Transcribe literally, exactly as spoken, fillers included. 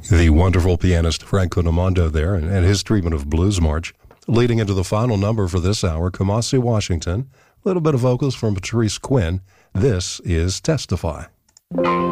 The wonderful pianist Franco Namondo there and, and his treatment of Blues March. Leading into the final number for this hour, Kamasi Washington, a little bit of vocals from Patrice Quinn. This is Testify.